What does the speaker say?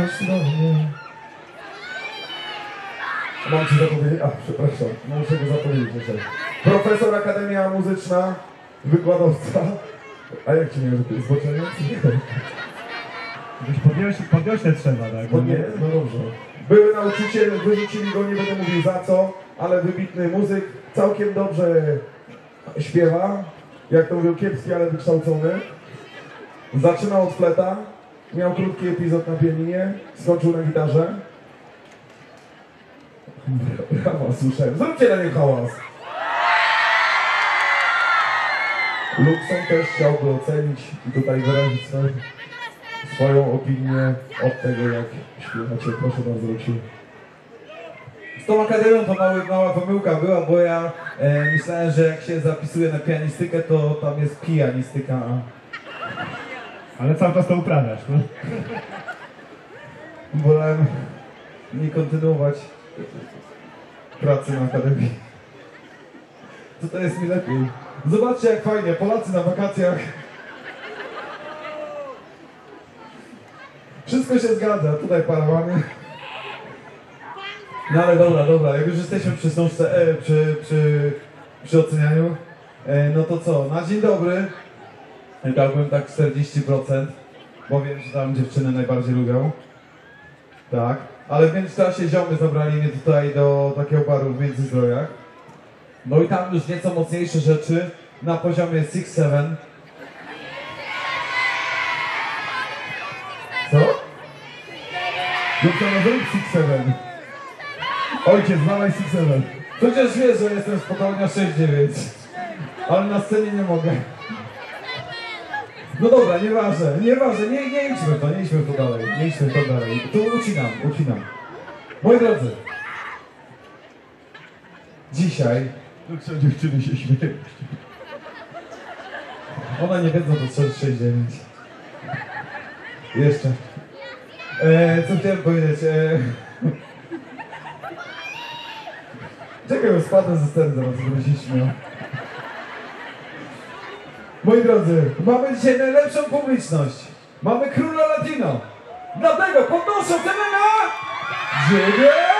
chodź do mnie. Mam ci zapowiedzieć, przepraszam, muszę go zapowiedzieć jeszcze. Profesor, Akademia Muzyczna, wykładowca. A jak ci nie wiem, zboczeniec? Podniośle trzeba, tak? No dobrze. Były nauczyciel, wyrzucili go, nie będę mówił za co, ale wybitny muzyk, całkiem dobrze śpiewa, jak to mówią, kiepski, ale wykształcony. Zaczynał od fleta, miał krótki epizod na pianinie, skończył na gitarze. Hałas słyszałem, zróbcie na nim hałas. Luxon też chciałby ocenić i tutaj wyrazić swoją opinię od tego, jak śpiewacie. Proszę bardzo, Luksiu. Z tą akademią to mała pomyłka była, bo ja myślałem, że jak się zapisuje na pianistykę, to tam jest pijanistyka. Ale cały czas to uprawiasz, no? Wolałem nie kontynuować pracy na akademii. To jest mi lepiej. Zobaczcie, jak fajnie, Polacy na wakacjach. Wszystko się zgadza, tutaj parawany. No ale dobra, jak już jesteśmy przy sączce, przy ocenianiu, no to co, na dzień dobry dałbym tak 40%, bo wiem, że tam dziewczyny najbardziej lubią. Tak, ale w międzyczasie ziomy zabrali mnie tutaj do takiego baru w Międzyzdrojach. No i tam już nieco mocniejsze rzeczy na poziomie 6-7. Co? No to na zrób 6-7. Ojciec, dawaj 6-7. Przecież wiesz, że jestem spokojnie 6-9. Ale na scenie nie mogę. No dobra, nieważne, nie idźmy w to dalej. Tu ucinam. Moi drodzy, dzisiaj Co dziewczyny się śmieją. ona nie wiedzą, to 6-9. Jeszcze. Co chciałem powiedzieć? Czekaj, bo spadnę ze sceny zaraz, będę się śmiał. Moi drodzy, mamy dzisiaj najlepszą publiczność. Mamy króla Latino. Dlatego podnoszę cenę na 9!